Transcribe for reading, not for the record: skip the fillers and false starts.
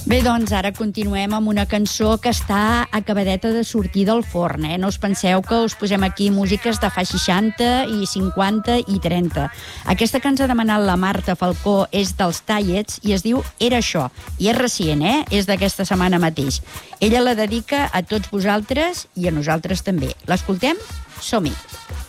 Bé, doncs ara continuem amb una cançó que està acabadeta de sortir del forn, eh? No us penseu que us posem aquí músiques de fa 60 i 50 i 30. Aquesta que ens ha demanat la Marta Falcó és dels Tallets i es diu Era això. I és recient, eh? És d'aquesta setmana mateix. Ella la dedica a tots vosaltres i a nosaltres també. L'escoltem? Som-hi!